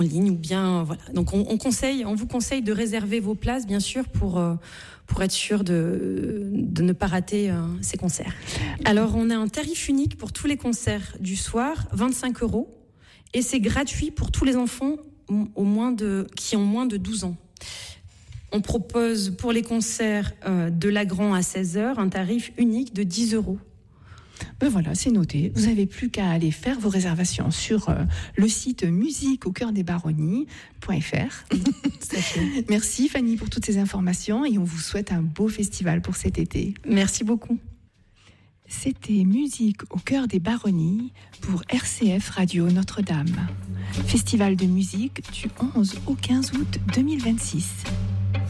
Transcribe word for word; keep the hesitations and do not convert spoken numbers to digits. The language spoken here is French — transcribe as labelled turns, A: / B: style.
A: en ligne ou bien voilà. Donc on, on conseille, on vous conseille de réserver vos places bien sûr pour euh, pour être sûr de de ne pas rater euh, ces concerts. Alors on a un tarif unique pour tous les concerts du soir, vingt-cinq euros, et c'est gratuit pour tous les enfants au moins de qui ont moins de douze ans. On propose pour les concerts euh, de Lagran à seize heures un tarif unique de dix euros.
B: Ben voilà, c'est noté. Vous n'avez plus qu'à aller faire vos réservations sur euh, le site musique au cœur des baronnies point f r. Merci Fanny pour toutes ces informations et on vous souhaite un beau festival pour cet été.
A: Merci beaucoup.
B: C'était Musique au cœur des baronnies pour R C F Radio Notre-Dame. Festival de musique du onze au quinze août deux mille vingt-six.